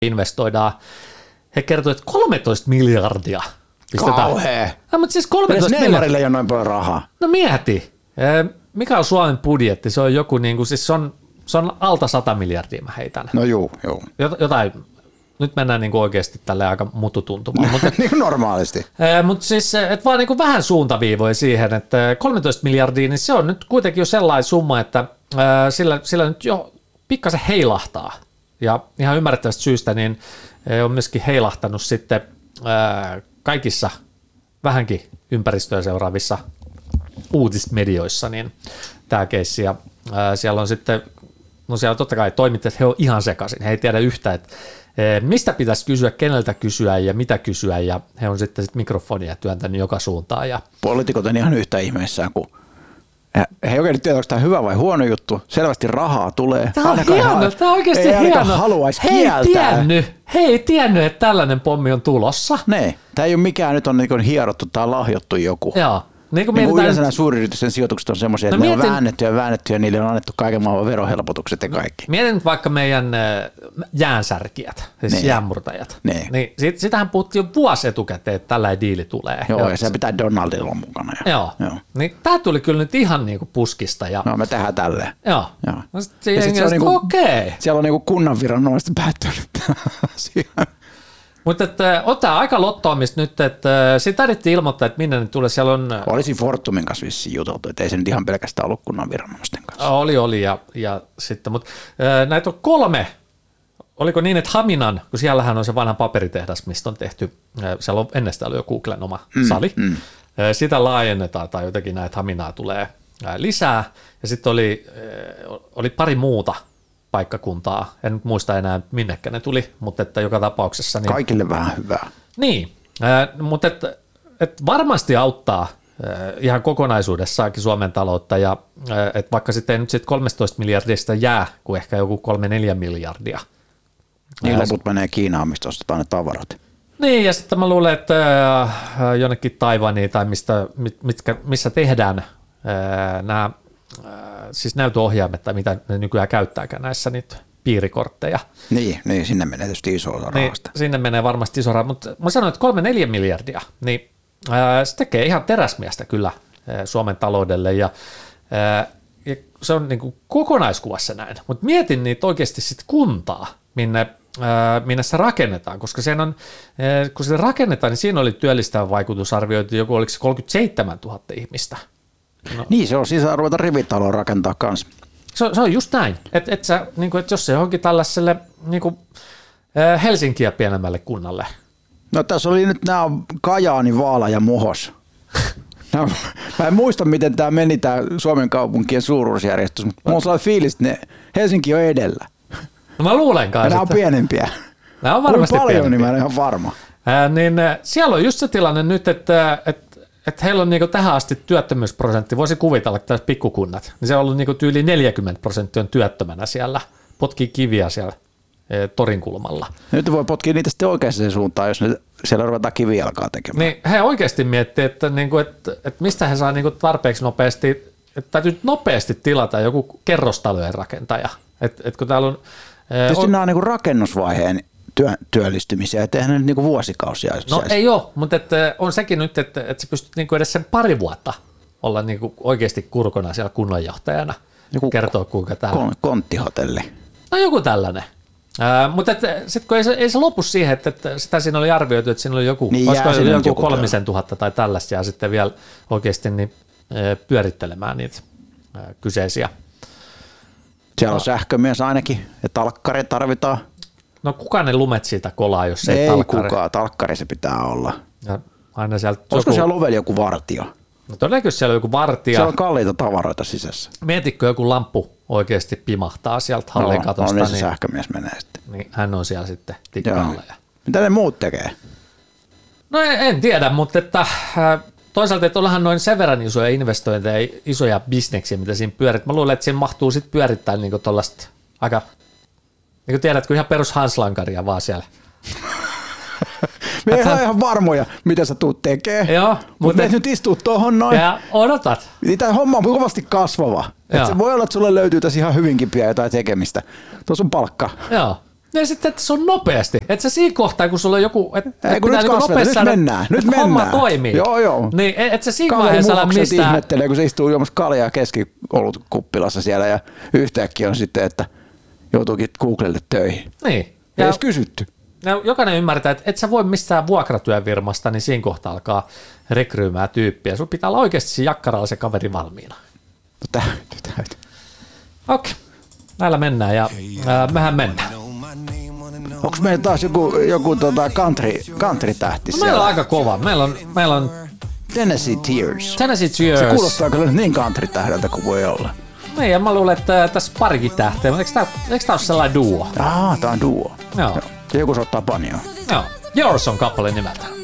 investoidaan. He kertovat, että 13 miljardia pistetään. Kauhea. No, mutta siis 13 miljardia. Neymarille ei ole noin paljon rahaa. No mieti. Mikä on Suomen budjetti? Se on joku, niin kuin, siis se on alta 100 miljardia mä heitän. No juu. Jotain. Nyt mennään niin kuin oikeasti tälle aika mututuntumaan. Mutta, niin kuin normaalisti. Mutta siis et vaan niin kuin vähän suuntaviivoja siihen, että 13 miljardia, niin se on nyt kuitenkin jo sellainen summa, että sillä nyt jo pikkasen heilahtaa. Ja ihan ymmärrettävästä syystä niin on myöskin heilahtanut sitten kaikissa vähänkin ympäristöä seuraavissa uutismedioissa niin tämä keissi. Ja siellä on sitten, no siellä totta kai toimittajat, he on ihan sekaisin. He ei tiedä yhtään, että mistä pitäisi kysyä, keneltä kysyä ja mitä kysyä, ja he on sitten mikrofonia työntänyt joka suuntaan. Ja poliitikot on ihan yhtä ihmeissään, kun he ei oikein tiedä, onko tämä hyvä vai huono juttu. Selvästi rahaa tulee. Tämä on hieno, tämä on oikeasti hieno. Haluaisi kieltää. He ei tiennyt, että tällainen pommi on tulossa. Ne, tämä ei ole mikään, nyt on niin hierottu, tämä on lahjottu joku. Joo. Niin yleensä nämä suuryritysten sijoitukset on semmoisia, että ne on väännetty ja niille on annettu kaiken maailman verohelpotukset ja kaikki. Mietin nyt vaikka meidän jäänsärkijät, siis jäänmurtajat. Niin sitähän puhuttiin jo vuosi etukäteen, että tällainen diili tulee. Joo, ja se pitää Donaldilla olla mukana. Joo. Niin tämä tuli kyllä nyt ihan niinku puskista. Ja no me tehdään tälleen. Joo. No sitten okei. Siellä on niinku kunnan viranomaiset päättynyt asiaan. Mutta ottaa aika lottoamista nyt, että siitä tarvittiin ilmoittaa, että minne ne tulee. Siellä on... Olisi Fortumin kanssa vissiin juteltu, että ei se nyt ihan pelkästään ollut kunnan viranomaisten kanssa. Oli ja sitten, mutta näitä on 3. Oliko niin, että Haminan, kun siellähän on se vanha paperitehdas, mistä on tehty, siellä on ennestään ollut jo Googlen oma sali, sitä laajennetaan tai jotenkin näitä Haminaa tulee lisää, ja sitten oli pari muuta paikkakuntaa, en nyt muista enää minnekä ne tuli, mutta että joka tapauksessa... Niin, kaikille vähän hyvää. Niin, mutta että varmasti auttaa ihan kokonaisuudessaankin Suomen taloutta, ja että vaikka sitten ei nyt sit 13 miljardista jää, kuin ehkä joku 3-4 miljardia. Niin loput menee Kiinaan, mistä ostetaan ne tavarat. Niin, ja sitten mä luulen, että jonnekin Taivaniin tai missä tehdään nämä siis näytöohjaimet tai mitä ne nykyään käyttääkään näissä niitä piirikortteja. Niin, sinne menee tietysti iso osa rahasta. Niin, sinne menee varmasti iso raha, mutta mä sanoin, että 3-4 miljardia, niin se tekee ihan teräsmiestä kyllä Suomen taloudelle ja se on niin kuin kokonaiskuvassa näin, mutta mietin niitä oikeasti sitten kuntaa, minne se rakennetaan, koska sen on, kun se rakennetaan, niin siinä oli työllistävä vaikutusarvioitu, joku oliko se 37 000 ihmistä. No. Niin, se on sisään ruveta rivitaloa rakentaa kanssa. Se on just näin, että niin jos se johonkin tällaiselle niin Helsinkiä pienemmälle kunnalle. No tässä oli nyt nämä Kajaani, Vaala ja Muhos. No, mä en muista, miten tämä meni, tämä Suomen kaupunkien suuruusjärjestys, mutta mulla on sellainen fiilis, että Helsinki on edellä. No mä luulenkaan. Nämä on pienempiä. Nämä on varmasti paljon, pienempiä. niin mä en ihan varma. Niin siellä on just se tilanne nyt, että heillä on niinku tähän asti työttömyysprosentti, voisi kuvitella, että tässä pikkukunnat, niin se on ollut niinku tyyli 40% on työttömänä siellä, potkii kiviä siellä torin kulmalla. Nyt voi potkia niitä sitten oikeaan suuntaan, jos ne siellä ruvetaan kivijalkaa tekemään. Niin he oikeasti miettii, että mistä he saa niinku tarpeeksi nopeasti, että täytyy nopeasti tilata joku kerrostalojen rakentaja. Kun täällä on, tietysti nämä on niinku rakennusvaiheen työllistymisiä, ettei ne nyt niinku vuosikausia. No ei ole, mutta on sekin nyt, että sä pystyt niinku edes sen pari vuotta olla niinku oikeasti kurkona siellä kunnanjohtajana. Joku kertoo kuinka täällä. Konttihotelli. No joku tällainen. Mutta sitten kun ei se lopu siihen, että sitä siinä oli arvioitu, että siinä oli joku, niin joku 3000 tai tällaista ja sitten vielä oikeasti niin, pyörittelemään niitä kyseisiä. Siellä on sähkömies ainakin ja talkkari tarvitaan. No kuka ne lumet siitä kolaa, jos ei talkkari? Ei kukaan, talkkari se pitää olla. Ja aina sieltä olisiko siellä ovella joku vartio? No todennäköisesti siellä on joku vartija. Siellä on kalliita tavaroita sisässä. Mietitkö joku lamppu oikeasti pimahtaa sieltä hallin katosta? No niin se sähkömies menee sitten. Niin hän on siellä sitten tikkaalla. Mitä ne muut tekee? No en tiedä, mutta että toisaalta, että onhan noin sen verran isoja investointeja, isoja bisneksiä, mitä siinä pyörit. Mä luulen, että siinä mahtuu sitten pyörittää niin kuin tuollaista aika, niin kuin tiedätkö, ihan perus hanslankaria vaan siellä. Me ei ole ihan varmoja, mitä sä tuut tekemään. Joo. Mutta nyt istuu tohon noin. Ja odotat. Tämä homma on kovasti kasvava. Se voi olla, että sulle löytyy tässä ihan hyvinkin pian jotain tekemistä. Tuossa on palkka. Joo. Ja sitten, että se on nopeasti. Että se siinä kohtaa, kun sulla on joku... Ei, kun nyt kasvetaan, nyt mennään. Nyt mennään. Homma toimii. Joo. Niin, että se siinä vaiheessa älä mistään... ihmettelee, kun se istuu juomassa kaljaa keskiolutkuppilassa siellä ja yhtäkkiä on sitten, että joutuukin Googlelle töihin. Niin. Ei edes kysytty. Ja jokainen ymmärtää, että et sä voi mistään vuokratyöfirmasta, niin siinä kohtaa alkaa rekryymään tyyppiä. Sulla pitää olla oikeasti siinä jakkaralla se kaveri valmiina. No täytyy. Okei. Näillä mennään ja mehän mennään. Onko meillä taas joku country-tähti siellä? Meillä on aika kova. Meillä on Tennessee Tears. Tennessee Tears. Se kuulostaa kyllä niin country-tähdeltä kuin voi olla. Niin, ja mä luulen, että tässä parikin tähteä. Eikö tää ole sellainen duo? Tää on duo. Joo. Ja joku soittaa banjoa. Joo. Yours on kappale nimeltä.